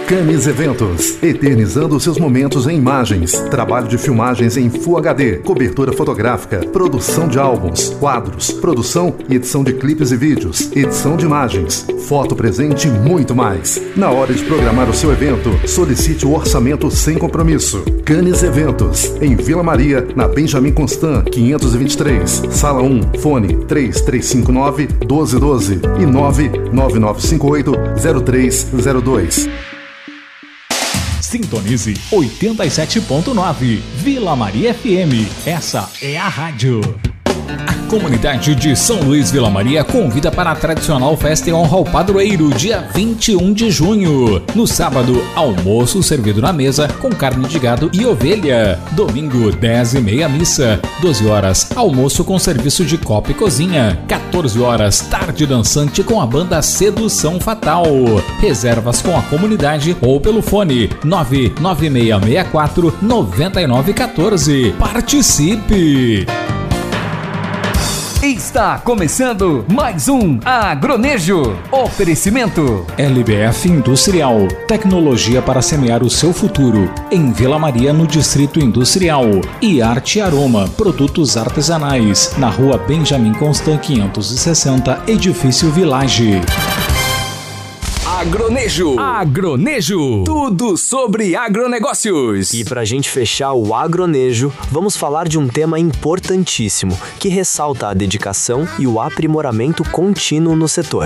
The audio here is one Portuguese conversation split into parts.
Canis Eventos, eternizando seus momentos em imagens, trabalho de filmagens em Full HD, cobertura fotográfica, produção de álbuns, quadros, produção e edição de clipes e vídeos, edição de imagens, foto presente e muito mais. Na hora de programar o seu evento, solicite o orçamento sem compromisso. Canis Eventos, em Vila Maria, na Benjamin Constant, 523, Sala 1, fone 3359-1212 e 99958-0302. Sintonize 87.9 Vila Maria FM. Essa é a rádio. A comunidade de São Luís Vila Maria convida para a tradicional festa em honra ao padroeiro, dia 21 de junho. No sábado, almoço servido na mesa com carne de gado e ovelha. Domingo, 10h30 missa. 12 horas, almoço com serviço de copa e cozinha. 14 horas, tarde dançante com a banda Sedução Fatal. Reservas com a comunidade ou pelo fone 99664-9914. Participe! Está começando mais um Agronejo. Oferecimento LBF Industrial, tecnologia para semear o seu futuro. Em Vila Maria, no Distrito Industrial. E Arte Aroma, produtos artesanais. Na rua Benjamin Constant 560, Edifício Village. Agronejo. Tudo sobre agronegócios. E pra gente fechar o Agronejo, vamos falar de um tema importantíssimo, que ressalta a dedicação e o aprimoramento contínuo no setor.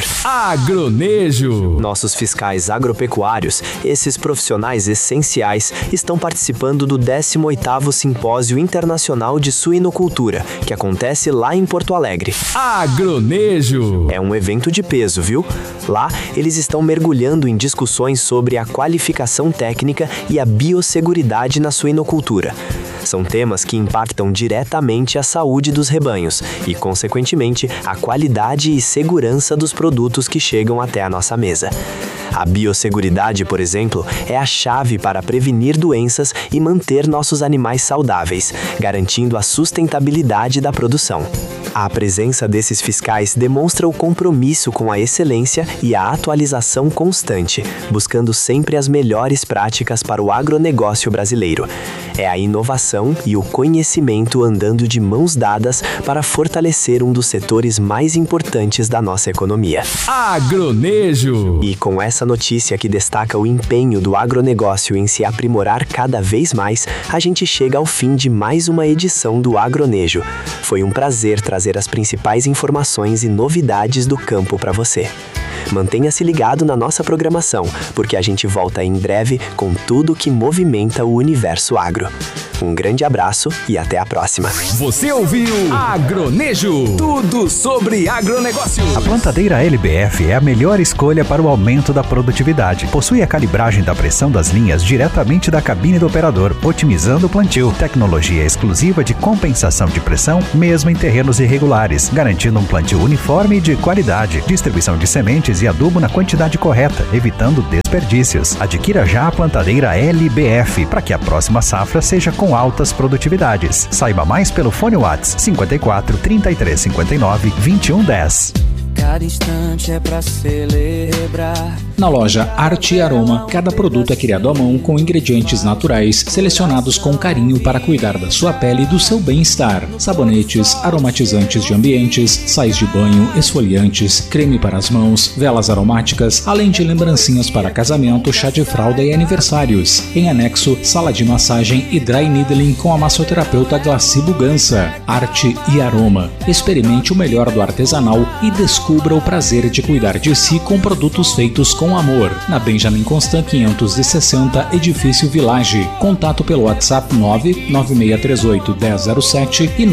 Agronejo. Nossos fiscais agropecuários, esses profissionais essenciais, estão participando do 18º Simpósio Internacional de Suinocultura, que acontece lá em Porto Alegre. Agronejo. É um evento de peso, viu? Lá, eles estão mergulhando em discussões sobre a qualificação técnica e a biosseguridade na suinocultura. São temas que impactam diretamente a saúde dos rebanhos e, consequentemente, a qualidade e segurança dos produtos que chegam até a nossa mesa. A biosseguridade, por exemplo, é a chave para prevenir doenças e manter nossos animais saudáveis, garantindo a sustentabilidade da produção. A presença desses fiscais demonstra o compromisso com a excelência e a atualização constante, buscando sempre as melhores práticas para o agronegócio brasileiro. É a inovação e o conhecimento andando de mãos dadas para fortalecer um dos setores mais importantes da nossa economia. Agronejo. E com essa notícia que destaca o empenho do agronegócio em se aprimorar cada vez mais, a gente chega ao fim de mais uma edição do Agronejo. Foi um prazer trazer as principais informações e novidades do campo para você. Mantenha-se ligado na nossa programação, porque a gente volta em breve com tudo que movimenta o universo agro. Um grande abraço e até a próxima. Você ouviu Agronejo, tudo sobre agronegócio. A plantadeira LBF é a melhor escolha para o aumento da produtividade. Possui a calibragem da pressão das linhas diretamente da cabine do operador, otimizando o plantio. Tecnologia exclusiva de compensação de pressão, mesmo em terrenos irregulares, garantindo um plantio uniforme e de qualidade. Distribuição de sementes e adubo na quantidade correta, evitando desperdícios. Adquira já a plantadeira LBF para que a próxima safra seja com altas produtividades. Saiba mais pelo fone WhatsApp 54 33 59 21 10. Cada instante é pra celebrar. Na loja Arte e Aroma, cada produto é criado à mão com ingredientes naturais, selecionados com carinho para cuidar da sua pele e do seu bem-estar. Sabonetes, aromatizantes de ambientes, sais de banho, esfoliantes, creme para as mãos, velas aromáticas, além de lembrancinhas para casamento, chá de fralda e aniversários. Em anexo, sala de massagem e dry needling com a massoterapeuta Glaci Bugança. Arte e Aroma. Experimente o melhor do artesanal e descubra o prazer de cuidar de si com produtos feitos com amor. Na Benjamin Constant 560, Edifício Village. Contato pelo WhatsApp 99638-1007 e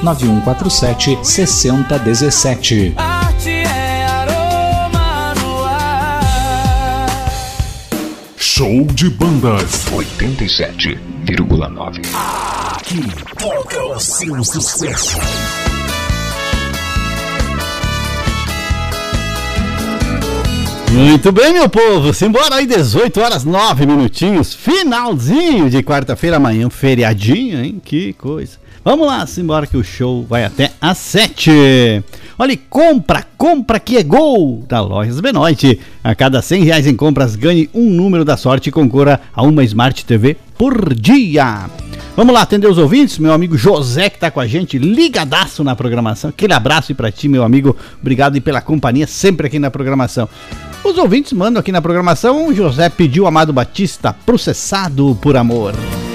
99147-6017. Arte é aroma no ar. Show de bandas 87,9. Aqui toca o seu sucesso. Muito bem, meu povo, simbora aí, 18 horas 9 minutinhos, finalzinho de quarta-feira, amanhã, feriadinho, hein, que coisa. Vamos lá, simbora que o show vai até às 7. Olha, compra que é gol da Lojas Benoit. A cada R$100 em compras, ganhe um número da sorte e concorra a uma Smart TV por dia. Vamos lá atender os ouvintes, meu amigo José que tá com a gente, ligadaço na programação. Aquele abraço aí pra ti, meu amigo. Obrigado aí pela companhia sempre aqui na programação. Os ouvintes mandam aqui na programação. O José pediu Amado Batista, Processado por Amor.